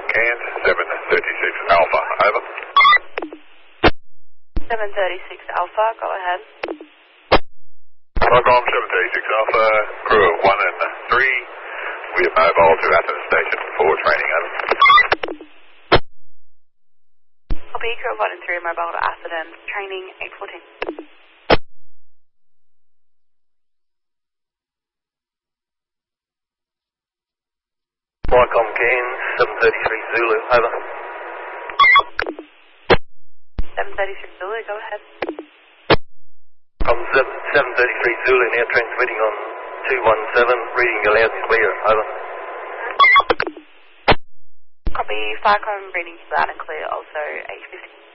Cairns, 736 Alpha, over. 736 Alpha, go ahead. Stockholm, 736 Alpha, crew of 1 and 3. We are mobile to Athens Station for training, over. Copy, crew of 1 and 3, mobile to Athens, training 814. Flycom Cairns, 733 Zulu, over. 736 Zulu, go ahead. 733 Zulu, now transmitting on 217, reading you loud and clear, over. Copy, Flycom reading loud and clear, also 850.